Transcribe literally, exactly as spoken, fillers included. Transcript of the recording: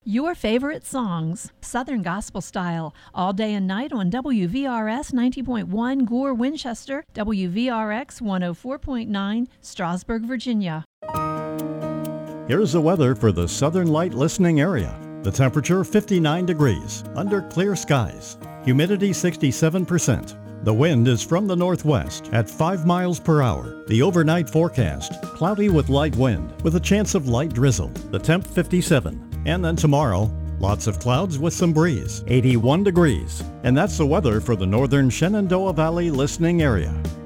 Your favorite songs, Southern Gospel Style, all day and night on W V R S ninety point one Gore, Winchester, W V R X one oh four point nine, Strasburg, Virginia. Here's the weather for the Southern Light listening area. The temperature fifty-nine degrees, under clear skies. Humidity sixty-seven percent. The wind is from the northwest at five miles per hour. The overnight forecast, cloudy with light wind, with a chance of light drizzle. The temp fifty-seven. And then tomorrow, lots of clouds with some breeze, eighty-one degrees. And that's the weather for the northern Shenandoah Valley listening area.